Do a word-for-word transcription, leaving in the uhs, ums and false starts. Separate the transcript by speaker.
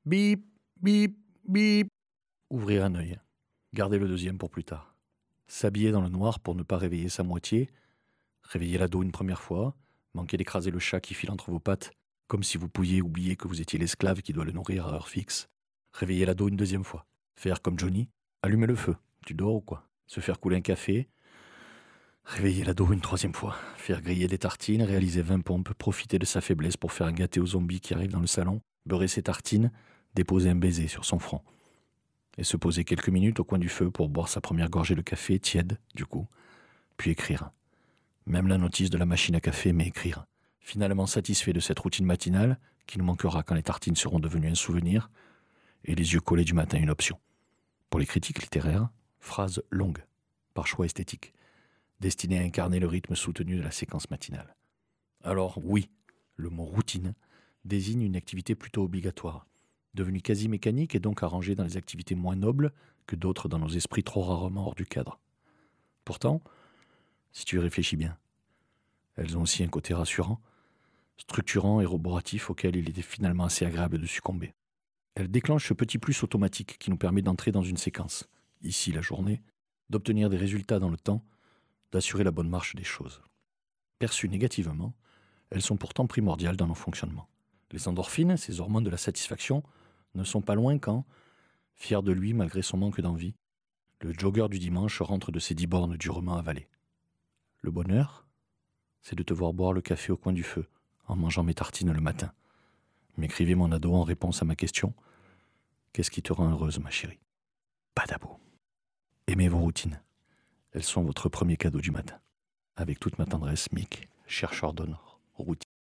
Speaker 1: Bip, bip, bip. Ouvrir un œil. Garder le deuxième pour plus tard. S'habiller dans le noir pour ne pas réveiller sa moitié. Réveiller l'ado une première fois. Manquer d'écraser le chat qui file entre vos pattes, comme si vous pouviez oublier que vous étiez l'esclave qui doit le nourrir à heure fixe. Réveiller l'ado une deuxième fois. Faire comme Johnny. Allumer le feu. Tu dors ou quoi? Se faire couler un café. Réveiller l'ado une troisième fois. Faire griller des tartines, réaliser vingt pompes, profiter de sa faiblesse pour faire un gâté aux zombies qui arrivent dans le salon, beurrer ses tartines, déposer un baiser sur son front. Et se poser quelques minutes au coin du feu pour boire sa première gorgée de café, tiède, du coup, puis écrire. Même la notice de la machine à café, mais écrire. Finalement satisfait de cette routine matinale, qui nous manquera quand les tartines seront devenues un souvenir, et les yeux collés du matin une option. Pour les critiques littéraires, phrase longue, par choix esthétique, destinée à incarner le rythme soutenu de la séquence matinale. Alors oui, le mot routine désigne une activité plutôt obligatoire, devenue quasi mécanique et donc arrangée dans les activités moins nobles que d'autres dans nos esprits trop rarement hors du cadre. Pourtant, si tu y réfléchis bien, elles ont aussi un côté rassurant, structurant et roboratif auquel il était finalement assez agréable de succomber. Elles déclenchent ce petit plus automatique qui nous permet d'entrer dans une séquence, ici la journée, d'obtenir des résultats dans le temps, d'assurer la bonne marche des choses. Perçues négativement, elles sont pourtant primordiales dans nos fonctionnements. Les endorphines, ces hormones de la satisfaction, ne sont pas loin quand, fier de lui malgré son manque d'envie, le jogger du dimanche rentre de ses dix bornes durement avalées. Le bonheur, c'est de te voir boire le café au coin du feu, en mangeant mes tartines le matin. M'écrivait mon ado en réponse à ma question. Qu'est-ce qui te rend heureuse, ma chérie? Pas d'abo. Aimez vos routines. Elles sont votre premier cadeau du matin. Avec toute ma tendresse, Mick, chercheur d'honneur, routine.